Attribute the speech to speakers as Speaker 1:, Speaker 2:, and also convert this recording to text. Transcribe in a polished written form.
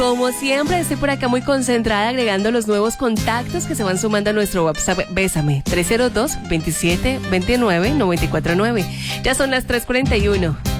Speaker 1: Como siempre, estoy por acá muy concentrada agregando los nuevos contactos que se van sumando a nuestro WhatsApp. Bésame, 302-2729-949. Ya son las 3:41.